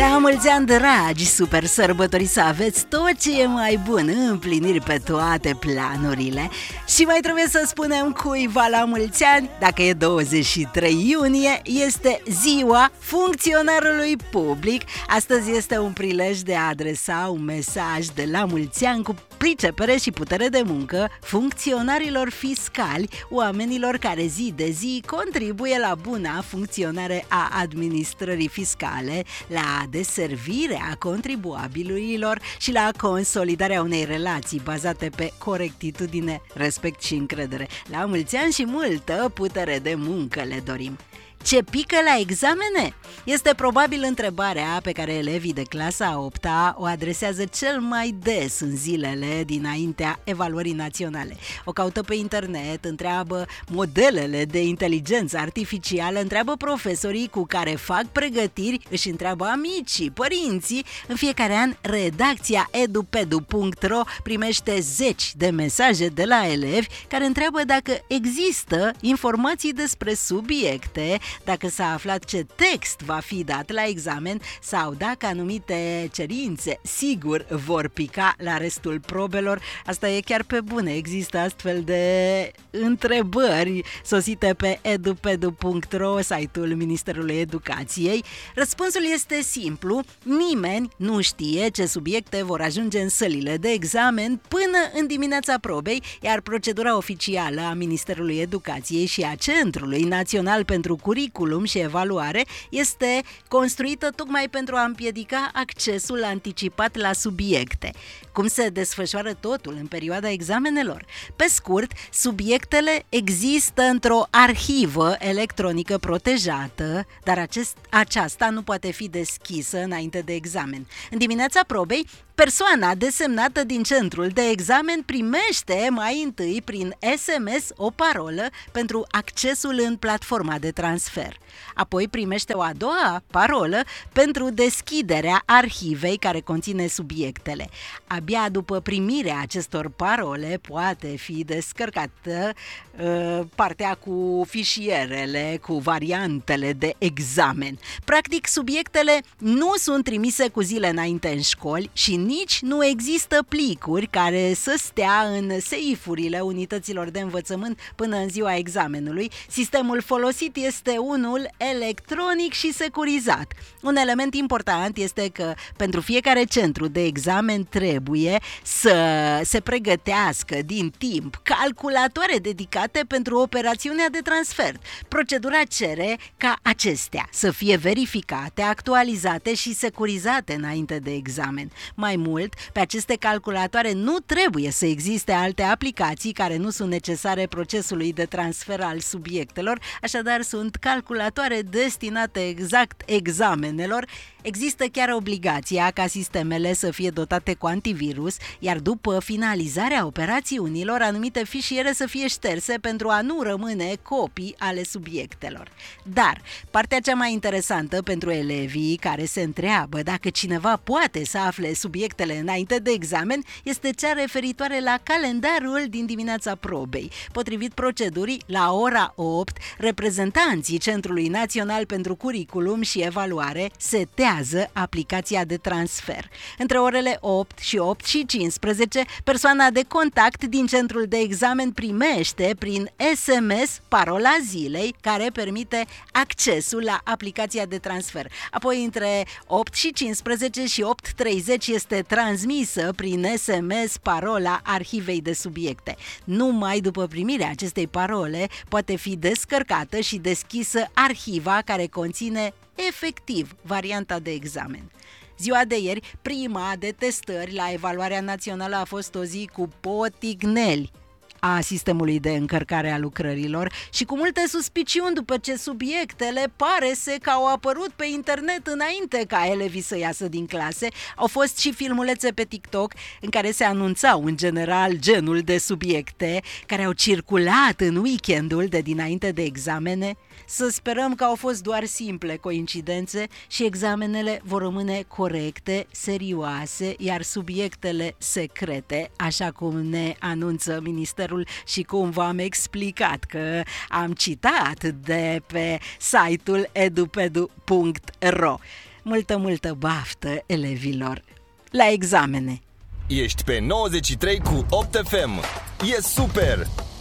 La mulți ani, dragi, super sărbători, să aveți tot ce e mai bun, împliniri pe toate planurile. Și mai trebuie să spunem cuiva la mulți ani, dacă e 23 iunie, este ziua funcționarului public. Astăzi este un prilej de a adresa un mesaj de la mulți ani cu pricepere și putere de muncă funcționarilor fiscali, oamenilor care zi de zi contribuie la buna funcționare a administrării fiscale, la deservirea contribuabililor și la consolidarea unei relații bazate pe corectitudine, respect și încredere. La mulți ani și multă putere de muncă le dorim! Ce pică la examene? Este probabil întrebarea pe care elevii de clasa 8-a o adresează cel mai des în zilele dinaintea evaluării naționale. O caută pe internet, întreabă modelele de inteligență artificială, întreabă profesorii cu care fac pregătiri, își întreabă amicii, părinții. În fiecare an, redacția edupedu.ro primește zeci de mesaje de la elevi care întreabă dacă există informații despre subiecte, dacă s-a aflat ce text va fi dat la examen sau dacă anumite cerințe sigur vor pica la restul probelor. Asta e chiar pe bune, există astfel de întrebări sosite pe edupedu.ro, site-ul Ministerului Educației. Răspunsul este simplu, nimeni nu știe ce subiecte vor ajunge în sălile de examen până în dimineața probei, iar procedura oficială a Ministerului Educației și a Centrului Național pentru Curriculum și Evaluare este construită tocmai pentru a împiedica accesul anticipat la subiecte. Cum se desfășoară totul în perioada examenelor? Pe scurt, subiectele există într-o arhivă electronică protejată, dar aceasta nu poate fi deschisă înainte de examen. În dimineața probei, persoana desemnată din centrul de examen primește mai întâi prin SMS o parolă pentru accesul în platforma de transfer. Apoi primește o a doua parolă pentru deschiderea arhivei care conține subiectele. Abia după primirea acestor parole poate fi descărcată partea cu fișierele, cu variantele de examen. Practic, subiectele nu sunt trimise cu zile înainte în școli și nici nu există plicuri care să stea în seifurile unităților de învățământ până în ziua examenului. Sistemul folosit este unul electronic și securizat. Un element important este că pentru fiecare centru de examen trebuie să se pregătească din timp calculatoare dedicate pentru operațiunea de transfer. Procedura cere ca acestea să fie verificate, actualizate și securizate înainte de examen. Mai mult, pe aceste calculatoare nu trebuie să existe alte aplicații care nu sunt necesare procesului de transfer al subiectelor, așadar sunt calculatoare destinate exact examenelor. Există chiar obligația ca sistemele să fie dotate cu antivirus, iar după finalizarea operațiunilor, anumite fișiere să fie șterse pentru a nu rămâne copii ale subiectelor. Dar partea cea mai interesantă pentru elevii care se întreabă dacă cineva poate să afle subiectele înainte de examen este cea referitoare la calendarul din dimineața probei. Potrivit procedurii, la ora 8, reprezentanții Centrului Național pentru Curriculum și Evaluare setează aplicația de transfer. Între orele 8 și 8 și 15, persoana de contact din centrul de examen primește prin SMS parola zilei care permite accesul la aplicația de transfer. Apoi între 8 și 15 și 8:30 este transmisă prin SMS parola arhivei de subiecte. Numai după primirea acestei parole poate fi descărcată și deschisă arhiva care conține efectiv varianta de examen. Ziua de ieri, prima de testări la evaluarea națională a fost o zi cu poticneli a sistemului de încărcare a lucrărilor și cu multe suspiciuni după ce subiectele pare că au apărut pe internet înainte ca elevii să iasă din clase. Au fost și filmulețe pe TikTok în care se anunțau în general genul de subiecte care au circulat în weekendul de dinainte de examene. Să sperăm că au fost doar simple coincidențe și examenele vor rămâne corecte, serioase, iar subiectele secrete, așa cum ne anunță Ministerul și cum v-am explicat că am citat de pe site-ul edupedu.ro. multă baftă elevilor la examene. Ești pe 93 cu 8 FM. E super!